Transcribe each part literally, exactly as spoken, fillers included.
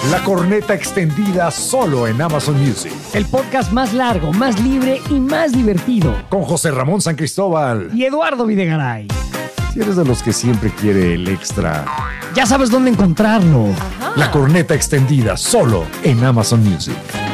La Corneta Extendida solo en Amazon Music. El podcast más largo, más libre y más divertido. Con José Ramón San Cristóbal y Eduardo Videgaray. Si eres de los que siempre quiere el extra, ya sabes dónde encontrarlo. Ajá. La Corneta Extendida solo en Amazon Music.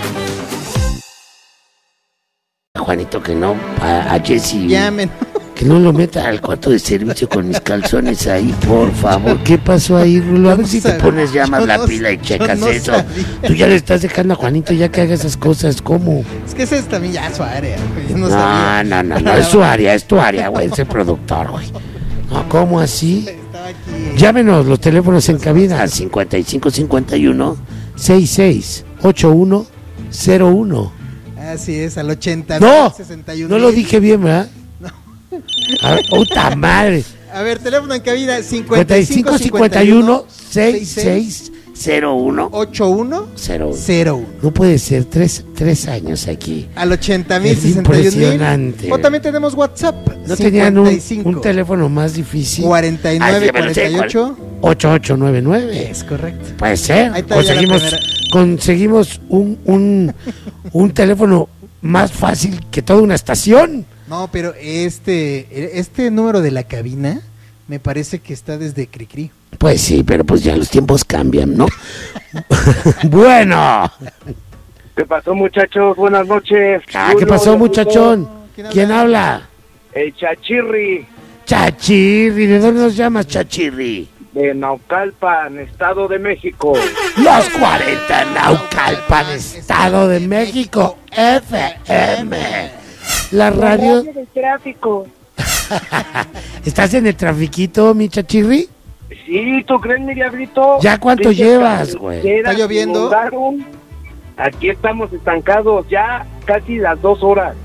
Juanito, que no, a, a Jessy. Llamen. Que no lo meta al cuarto de servicio con mis calzones ahí, por favor. ¿Qué pasó ahí, Rulo? A ver si te pones ya más la pila y checas no eso. Sabía. Tú ya le estás dejando a Juanito ya que haga esas cosas, ¿cómo? Es que esa es también ya su área, güey. No, no, sabía. no, no, no, es su área, es tu área, güey, ese productor, güey. No, ¿cómo así? Llámenos los teléfonos en cabina al cincuenta y cinco cincuenta y uno sesenta y seis ochenta y uno cero uno. Así es, al ochenta no, sesenta y uno. No lo dije bien, ¿verdad? No. A ver, puta madre. A ver, teléfono en cabina cincuenta y cinco cincuenta y uno sesenta y seis cero uno ochenta y uno cero uno. No puede ser, tres, tres años aquí. Al ochenta mil sesenta y uno impresionante. O también tenemos WhatsApp. ¿No tenían un, un teléfono más difícil? cuarenta y nueve cuarenta y ocho ochenta y ocho noventa y nueve. Es correcto. Puede ser. Conseguimos, conseguimos un, un, un teléfono más fácil que toda una estación. No, pero este este número de la cabina me parece que está desde Cricri. Pues sí, pero pues ya los tiempos cambian, ¿no? Bueno. ¿Qué pasó, muchachos? Buenas noches. Ah, ¿qué pasó, muchachón? ¿Quién, ¿Quién habla? El Chachirri. Chachirri, ¿de dónde nos llamas, Chachirri? De Naucalpan, Estado de México. Los cuarenta, Naucalpan, Estado de México, F M. La radio... La radio del tráfico. ¿Estás en el trafiquito, mi Chachirri? Sí, ¿tú crees, mi diablito? ¿Ya cuánto llevas, güey? ¿Está lloviendo? Aquí estamos estancados ya casi las dos horas.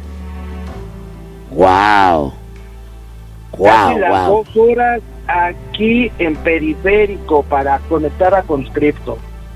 Wow. Wow, casi las wow. dos horas aquí en periférico para conectar a Conscripto.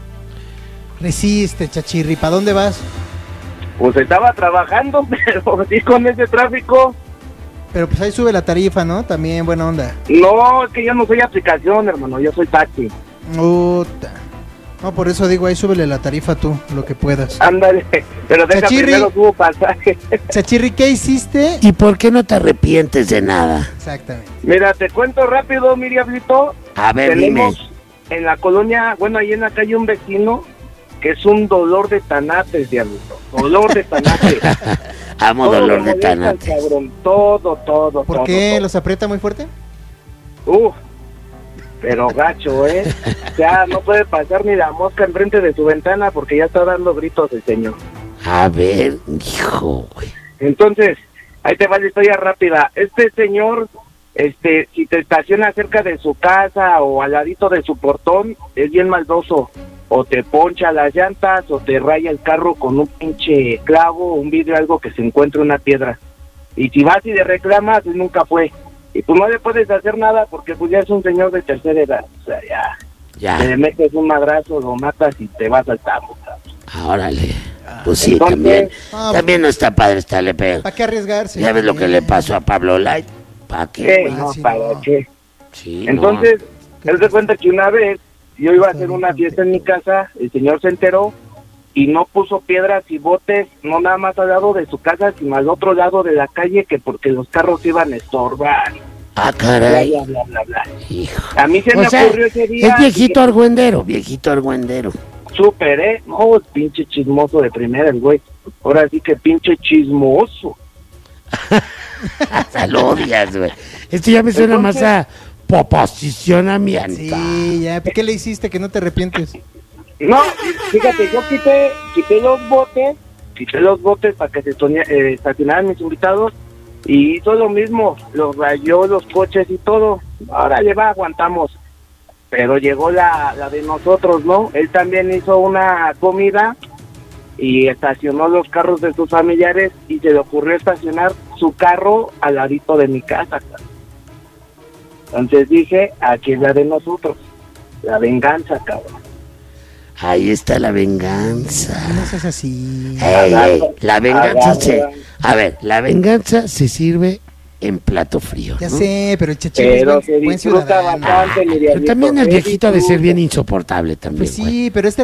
Resiste, Chachirri, ¿para dónde vas? Pues estaba trabajando, pero sí con ese tráfico. Pero pues ahí sube la tarifa, ¿no? También buena onda. No, es que yo no soy aplicación, hermano, yo soy taxi. Uta. No, por eso digo, ahí súbele la tarifa tú, lo que puedas. Ándale, pero deja Chachirri, primero subo pasaje. Chachirri, ¿qué hiciste? ¿Y por qué no te arrepientes de nada? Exactamente. Mira, te cuento rápido, mi diablito. A ver, Tenemos dime. En la colonia, bueno, ahí en la calle un vecino que es un dolor de tanates, diablito. Dolor de tanates. Amo todo dolor de tanates. Cabrón, todo, todo, ¿Por todo, qué? todo. ¿Los aprieta muy fuerte? Uf, pero gacho, ¿eh? Ya no puede pasar ni la mosca enfrente de su ventana porque ya está dando gritos el señor. A ver, hijo, güey. Entonces, ahí te va la historia rápida. Este señor, este, si te estaciona cerca de su casa o al ladito de su portón, es bien maldoso. O te poncha las llantas o te raya el carro con un pinche clavo, un vidrio, algo que se encuentre una piedra. Y si vas y le reclamas, pues nunca fue. Y pues no le puedes hacer nada porque pues ya es un señor de tercera edad. O sea, ya, ya. le metes un madrazo, lo matas y te vas al tambo. Ah, órale. Pues sí, Entonces, también. ah, también no está padre estarle pegando. ¿Para qué arriesgarse? Ya ves lo que le pasó a Pablo Light. ¿Para qué? ¿qué? güey? No, sí, ¿para no. qué? Sí, Entonces, no. él se cuenta que una vez yo iba a hacer una fiesta en mi casa, el señor se enteró y no puso piedras y botes, no nada más al lado de su casa, sino al otro lado de la calle, que porque los carros iban a estorbar. Ah, caray. Bla, bla, bla, bla, bla. Hijo. A mí se O me sea, ocurrió ese día. es viejito argüendero, viejito argüendero. Súper, ¿eh? No, pinche chismoso de primera, el güey. Ahora sí que pinche chismoso. Lo odias, güey. Esto ya me suena Entonces, más a posicionamiento. Sí, ya. ¿Qué le hiciste que no te arrepientes? No, fíjate, yo quité, quité los botes, quité los botes para que se estonia- eh, estacionaran mis invitados y hizo lo mismo, los rayó los coches y todo. Ahora le va, aguantamos. Pero llegó la, la de nosotros, ¿no? Él también hizo una comida y estacionó los carros de sus familiares y se le ocurrió estacionar su carro al ladito de mi casa. Entonces dije, aquí es la de nosotros, la venganza, cabrón. Ahí está la venganza. No seas así. Ey, ey, la venganza Agarra. se... A ver, la venganza se sirve en plato frío, Ya ¿no? sé, pero el Chachirri es Pero buen, se buen disfruta ciudadano. bastante, mi Pero diablito, también el se viejito ha de ser disfruta. bien insoportable también, Pues güey. sí, pero este